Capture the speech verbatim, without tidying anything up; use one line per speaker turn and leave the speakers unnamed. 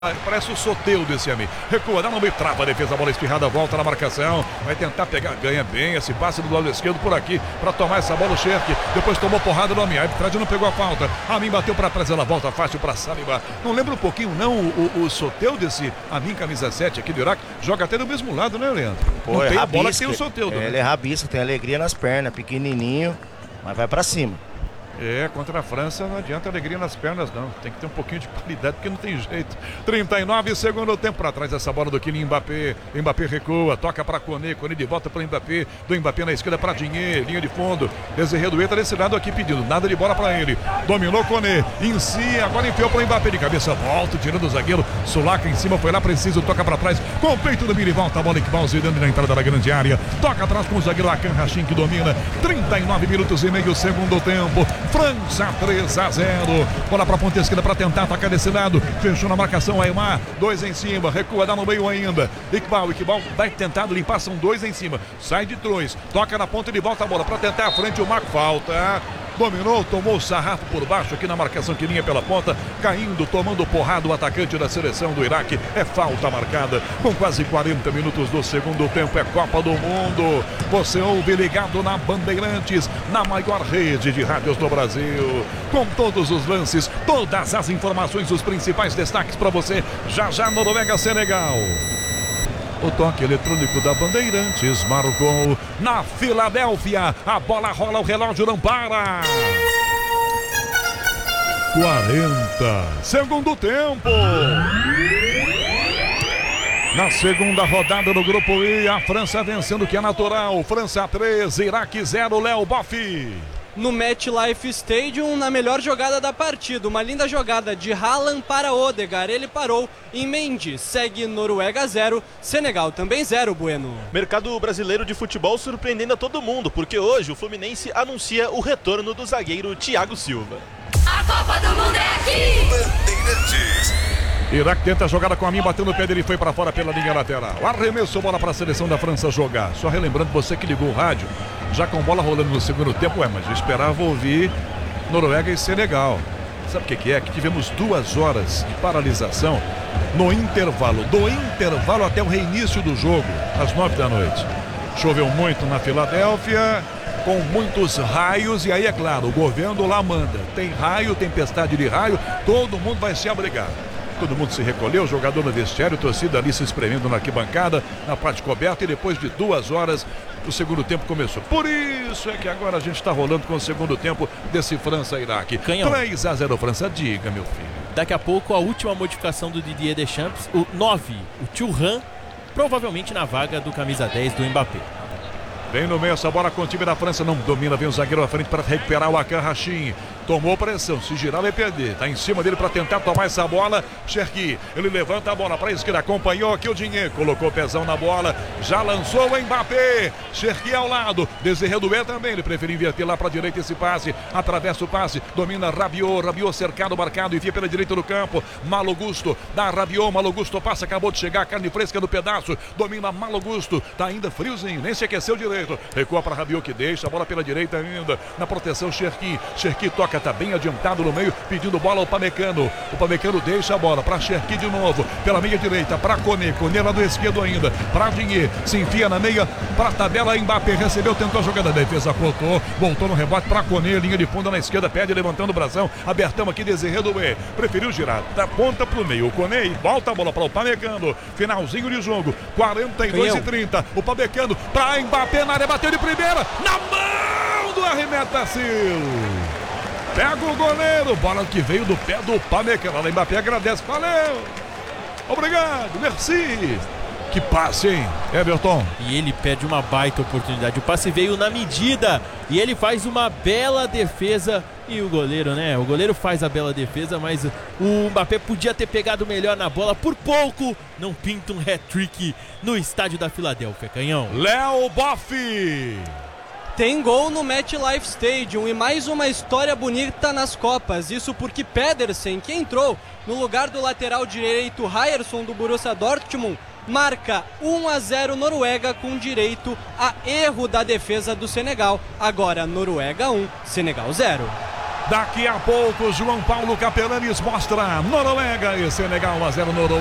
Parece o Soteldo desse amigo. Recua, dá no meio, trava a defesa, a bola espirrada, volta na marcação. Vai tentar pegar, ganha bem esse passe do lado esquerdo por aqui para tomar essa bola o Cherki. Depois tomou porrada do Amin. A arbitragem não pegou a falta. Amin bateu para trás, ela volta fácil para Saliba. Não lembra um pouquinho, não, o, o, o Soteldo desse Amin, camisa sete aqui do Iraque. Joga até do mesmo lado, né, Leandro?
Pô,
não
é
tem
rabisca,
a bola que tem o Soteldo.
É,
né?
Ele é rabisco, tem alegria nas pernas, pequenininho, mas vai para cima.
É, contra a França não adianta alegria nas pernas não, tem que ter um pouquinho de qualidade porque não tem jeito. trinta e nove, segundo tempo, para trás essa bola do Kylian Mbappé. Mbappé recua, toca para Koné, Koné de volta para Mbappé, do Mbappé na esquerda para Dinhe, linha de fundo. Desirredo entra desse lado aqui pedindo, nada de bola para ele. Dominou Koné, em si, agora enfiou para Mbappé de cabeça, volta, tirando o zagueiro. Sulaca em cima, foi lá preciso, toca para trás, com o peito do Miri, volta a bola que Zidane na entrada da grande área. Toca atrás com o zagueiro Akan Rachin que domina. trinta e nove minutos e meio, segundo tempo. França três a zero. Bola para a ponta esquerda para tentar atacar desse lado. Fechou na marcação Aymar. Dois em cima. Recua, dá no meio ainda. Iqbal, Iqbal vai tentar limpar. São dois em cima. Sai de três. Toca na ponta e de volta a bola para tentar a frente. O Marco falta. Dominou, tomou o sarrafo por baixo aqui na marcação que linha pela ponta, caindo, tomando porrada o atacante da seleção do Iraque. É falta marcada com quase quarenta minutos do segundo tempo. É Copa do Mundo. Você ouve ligado na Bandeirantes, na maior rede de rádios do Brasil, com todos os lances, todas as informações, os principais destaques para você. Já já Noruega, Senegal. O toque eletrônico da Bandeirantes marcou na Filadélfia. A bola rola, o relógio não para. quarenta. Segundo tempo. Na segunda rodada do Grupo I, a França vencendo, que é natural. França três, Iraque zero, Léo Boff.
No MetLife Stadium, na melhor jogada da partida, uma linda jogada de Haaland para Odegaard, ele parou em Mendy, segue Noruega zero, Senegal também zero, Bueno.
Mercado brasileiro de futebol surpreendendo a todo mundo, porque hoje o Fluminense anuncia o retorno do zagueiro Thiago Silva.
A Copa do Mundo é aqui! Bandeirantes.
Iraque tenta a jogada com a mim, batendo o pé dele, foi para fora pela linha lateral. Arremesso, bola para a seleção da França jogar. Só relembrando você que ligou o rádio, já com bola rolando no segundo tempo, é, mas eu esperava ouvir Noruega e Senegal. Sabe o que, que é? Que tivemos duas horas de paralisação no intervalo, do intervalo até o reinício do jogo, às nove da noite. Choveu muito na Filadélfia, com muitos raios, e aí é claro, o governo lá manda. Tem raio, tempestade de raio, todo mundo vai se abrigar. Todo mundo se recolheu, jogador no vestiário, torcida ali se espremendo na arquibancada, na parte coberta, e depois de duas horas o segundo tempo começou. Por isso é que agora a gente está rolando com o segundo tempo desse França-Iraque. três a zero França, diga, meu filho.
Daqui a pouco a última modificação do Didier Deschamps, o nove, o Thuram, provavelmente na vaga do camisa dez do Mbappé.
Vem no meio essa bola com o time da França, não domina, vem o zagueiro à frente para recuperar o Akan Rachin. Tomou pressão, se girar vai perder. Tá em cima dele para tentar tomar essa bola. Cherki, ele levanta a bola para a esquerda, acompanhou aqui o Dinhe, colocou o pezão na bola, já lançou o Mbappé. Cherki ao lado, Desirredo também, ele prefere inverter lá para a direita esse passe, atravessa o passe, domina Rabiot, Rabiot cercado, marcado, enfia pela direita do campo. Malo Gusto, dá Rabiot, Malo Gusto passa, acabou de chegar, carne fresca no pedaço, domina Malo Gusto, tá ainda friozinho, nem se aqueceu direito. Recua para Rabiot que deixa a bola pela direita ainda, na proteção Cherki, Cherki toca, tá bem adiantado no meio, pedindo bola ao Pamecano. O Pamecano deixa a bola para Cherki de novo, pela meia direita, para Koné, Koné lá do esquerdo ainda, para Dinhe, se enfia na meia, para a tabela, Mbappé recebeu, tentou a jogada, defesa cortou, voltou no rebote para Koné, linha de fundo na esquerda, pede, levantando o brasão, abertão aqui, Desirredo, preferiu girar, da ponta pro meio, o Koné, e volta a bola para o Pamecano, finalzinho de jogo, quarenta e dois e trinta, o Pamecano para Mbappé na área, bateu de primeira, na mão do arremeta-sil. Pega o goleiro, bola que veio do pé do Pamecano. O Mbappé agradece, valeu, obrigado, merci. Que passe, hein, Everton?
E ele perde uma baita oportunidade. O passe veio na medida e ele faz uma bela defesa. E o goleiro, né? O goleiro faz a bela defesa, mas o Mbappé podia ter pegado melhor na bola. Por pouco, não pinta um hat-trick no estádio da Filadélfia, Canhão.
Léo Boff.
Tem gol no MetLife Stadium e mais uma história bonita nas Copas. Isso porque Pedersen, que entrou no lugar do lateral direito Ryerson do Borussia Dortmund, marca um a zero Noruega com direito a erro da defesa do Senegal. Agora Noruega um, Senegal zero.
Daqui a pouco, João Paulo Capelanes mostra Noruega e Senegal a zero Noruega.